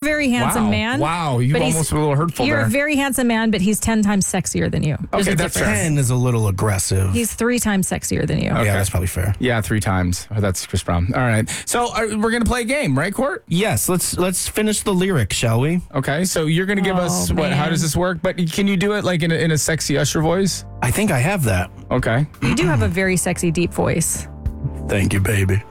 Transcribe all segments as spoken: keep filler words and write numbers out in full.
very handsome wow. man. Wow, you almost were a little hurtful You're there. a very handsome man, but he's ten times sexier than you. There's Okay, a that's difference. fair. ten is a little aggressive. He's three times sexier than you. Yeah, that's probably fair. Yeah, three times. Oh, that's Chris Brown. All right. So uh, we're going to play a game, right, Court? Yes, let's let's finish the lyric, shall we? Okay, so you're going to give Oh, us, what? How man. does this work? But can you do it like in a, in a sexy Usher voice? I think I have that. Okay. You do have a very sexy, deep voice. Thank you, baby.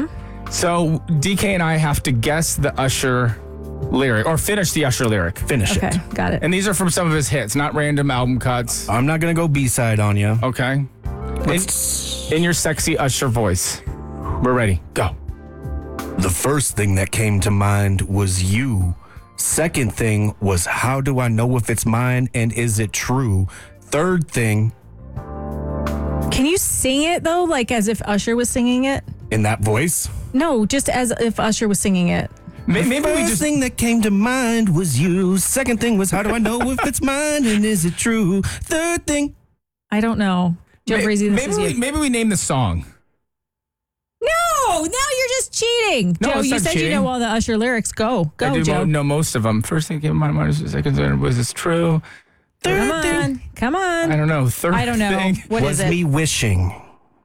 So D K and I have to guess the Usher lyric or finish the Usher lyric. Finish Okay, it. got it. And these are from some of his hits, not random album cuts. I'm not gonna go B-side on you. Okay. In, in your sexy Usher voice. We're ready. Go. The first thing that came to mind was you. Second thing was, how do I know if it's mine and is it true? Third thing, Can you sing it though, like as if Usher was singing it? in that voice. No, just as if Usher was singing it. May- Maybe First we just. thing that came to mind was you. Second thing was, how do I know if it's mine and is it true? Third thing, I don't know. Joe may- Breezy, this maybe, is we, you. maybe we name the song. No, now you're just cheating. No, Joe, it's you not said you cheating. know all the Usher lyrics. Go, I go, do Joe. mo- know most of them. First thing came to my mind was, second thing was this true? third Come thing on, come on. I don't know. Third I don't know. thing. What was is it? me wishing.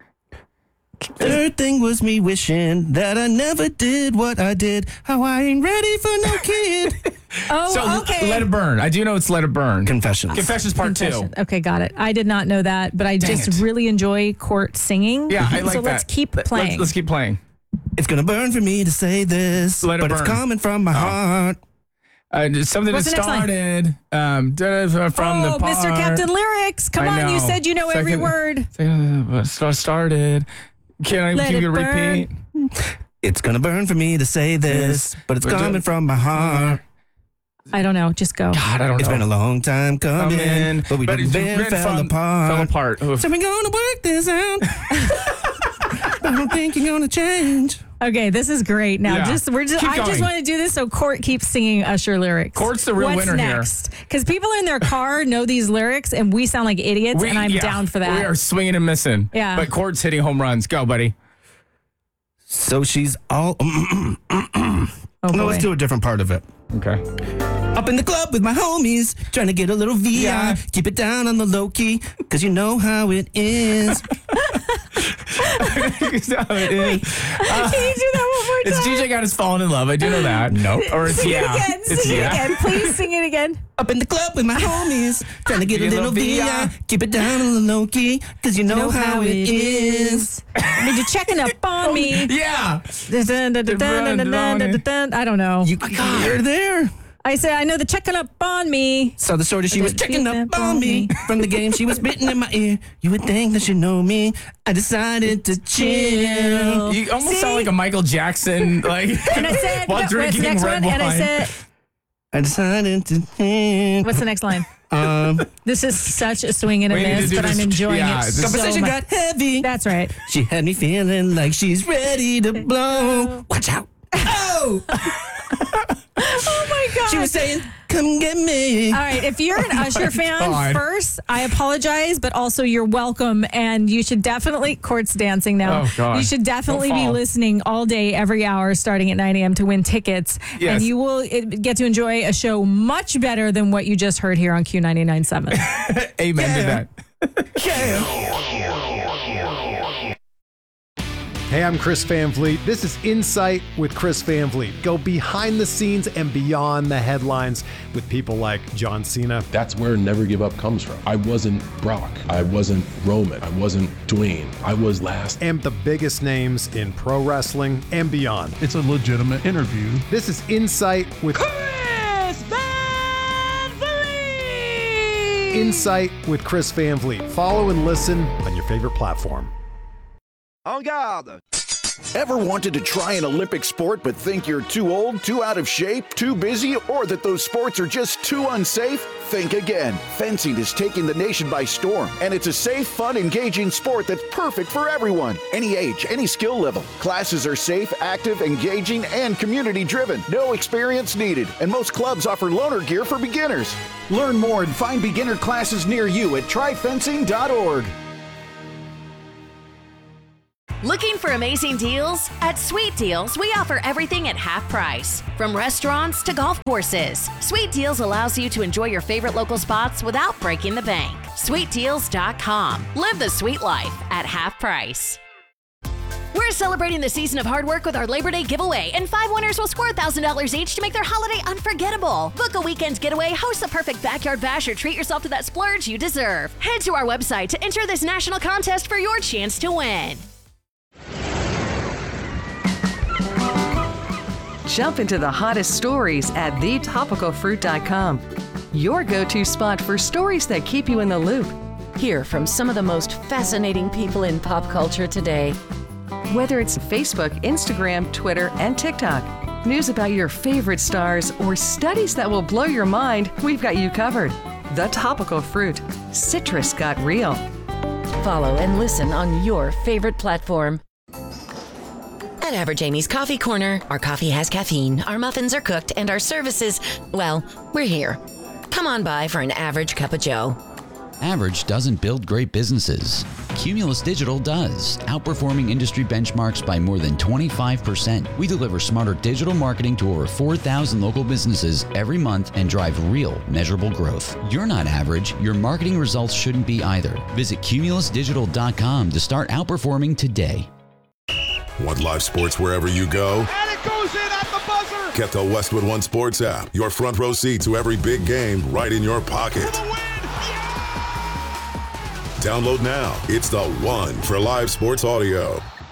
Third thing was me wishing that I never did what I did. How I ain't ready for no kid. Oh, So okay. Let It Burn. I do know it's Let It Burn. Confessions. Confessions Part Confession. Two. Okay, got it. I did not know that, but I just it. really enjoy Court singing. Yeah, I like so that. let's keep Let- playing. Let's, let's keep playing. It's gonna burn for me to say this, Let it but it's burn. Oh. coming from my heart. Uh, just something What's that the next line? started um, da- from oh, the part. Mister Captain Lyrics. Come I on, you know. said you know every Second- word. Second, uh, so started. Can I Let give it you a repeat? burn. It's gonna burn for me to say this, but it's But coming don't- from my heart. I don't know. Just go. God, I don't It's know. been a long time coming, Come in, but we but didn't it's been been fell from- apart. Fell apart. Oof. So we're gonna work this out. I don't think you're gonna change. Okay, this is great. Now, Yeah. just we're just. Keep I just going. want to do this so Court keeps singing Usher lyrics. Court's the real What's winner here. next? Because people in their car know these lyrics, and we sound like idiots, We- and I'm yeah, down for that. We are swinging and missing. Yeah. But Court's hitting home runs. Go, buddy. So she's all. oh no, boy. let's do a different part of it. Okay. Up in the club with my homies, trying to get a little V I. Yeah. Keep it down on the low key, cause you know how it is. So it is. Can you do that one more It's time? D J Got Us Falling in Love. I do know that. No. Or it's Sing yeah. it again. It's Sing yeah. it again. Please sing it again. Up in the club with my homies, trying to get a Get a little little V I. V I. Keep it down on the low key, cause you know, how, it is. I mean, you're checking up on me. Yeah. Dun, dun, dun, dun, dun, dun, dun, dun, dun. I don't know. You, you're there. I said, I know the checking up on me. So the shorty, she was Did checking you up keep on me. From the game, she was spitting in my ear. You would think that you know me. I decided to chill. You almost See? sound like a Michael Jackson, like And I said, while no, what's the drinking next red one? wine. And I said, I decided to chill. what's the next line? Um, This is such a swing and a We need to miss, do but I'm this- enjoying yeah, it this- so conversation much. got heavy. That's right. She had me feeling like she's ready to blow. Watch out. Oh! Oh my God. She was saying, come get me. All right, if you're an Usher fan, God. first, I apologize, but also you're welcome. And you should definitely, Court's dancing now. Oh, God. You should definitely Don't be fall. listening all day, every hour, starting at nine a.m. to win tickets. Yes. And you will eh, get to enjoy a show much better than what you just heard here on Q ninety-nine point seven. Amen to that. Hey, I'm Chris Van Vliet. This is Insight with Chris Van Vliet. Go behind the scenes and beyond the headlines with people like John Cena. That's where Never Give Up comes from. I wasn't Brock. I wasn't Roman. I wasn't Dwayne. I was last. And the biggest names in pro wrestling and beyond. It's a legitimate interview. This is Insight with Chris Van Vliet! Insight with Chris Van Vliet. Follow and listen on your favorite platform. En garde! Ever wanted to try an Olympic sport but think you're too old, too out of shape, too busy, or that those sports are just too unsafe? Think again. Fencing is taking the nation by storm, and it's a safe, fun, engaging sport that's perfect for everyone. Any age, any skill level. Classes are safe, active, engaging, and community-driven. No experience needed, and most clubs offer loaner gear for beginners. Learn more and find beginner classes near you at try fencing dot org. Looking for amazing deals? At Sweet Deals, we offer everything at half price. From restaurants to golf courses, Sweet Deals allows you to enjoy your favorite local spots without breaking the bank. sweet deals dot com. Live the sweet life at half price. We're celebrating the season of hard work with our Labor Day giveaway, and five winners will score one thousand dollars each to make their holiday unforgettable. Book a weekend getaway, host a perfect backyard bash, or treat yourself to that splurge you deserve. Head to our website to enter this national contest for your chance to win. Jump into the hottest stories at the topical fruit dot com. Your go-to spot for stories that keep you in the loop. Hear from some of the most fascinating people in pop culture today. Whether it's Facebook, Instagram, Twitter, and TikTok, news about your favorite stars, or studies that will blow your mind, we've got you covered. The Topical Fruit. Citrus got real. Follow and listen on your favorite platform. At Average Amy's Coffee Corner, our coffee has caffeine, our muffins are cooked, and our services, well, we're here. Come on by for an average cup of joe. Average doesn't build great businesses. Cumulus Digital does, outperforming industry benchmarks by more than twenty-five percent. We deliver smarter digital marketing to over four thousand local businesses every month and drive real, measurable growth. You're not average. Your marketing results shouldn't be either. Visit cumulus digital dot com to start outperforming today. Want live sports wherever you go? And it goes in at the buzzer! Get the Westwood One Sports app. Your front row seat to every big game right in your pocket. Download now. It's the one for live sports audio.